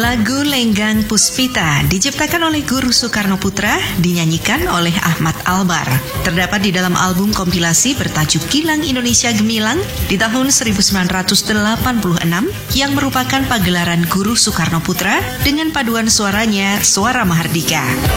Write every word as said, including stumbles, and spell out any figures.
Lagu Lenggang Puspita diciptakan oleh Guru Soekarno Putra, dinyanyikan oleh Ahmad Albar. Terdapat di dalam album kompilasi bertajuk Kilang Indonesia Gemilang di tahun seribu sembilan ratus delapan puluh enam yang merupakan pagelaran Guru Soekarno Putra dengan paduan suaranya Suara Mahardika.